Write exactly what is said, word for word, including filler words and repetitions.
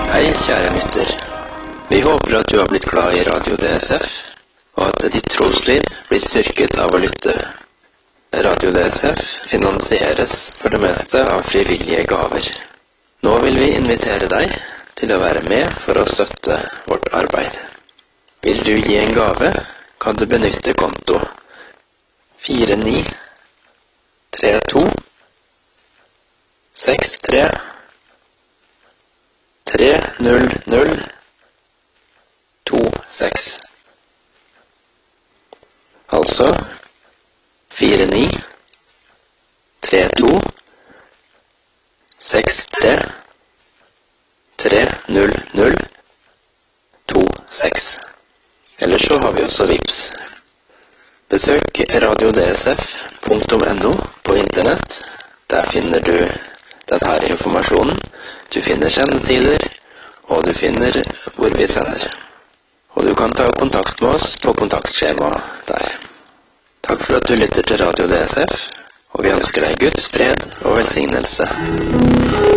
Hei, kjære lytter. Vi håper at du har blitt glad i Radio D S F, og at ditt trosliv blir styrket av å lytte. Radio D S F finansieres for det meste av frivillige gaver. Nå vil vi invitere deg til å være med for å støtte vårt arbeid. Vil du gi en gave, kan du benytte konto fire ni tre to seks tre tre null null to seks. Altså fire ni tre to seks tre tre null null to seks. Eller så har vi også Vips. Besøk radio d s f punktum n o på internett. Der finner du denne informasjonen. Du finner sendetider, og du finner hvor vi sender. Og du kan ta kontakt med oss på kontaktskjema der. Takk for at du lytter til Radio D S F, og vi ønsker deg Guds fred og velsignelse.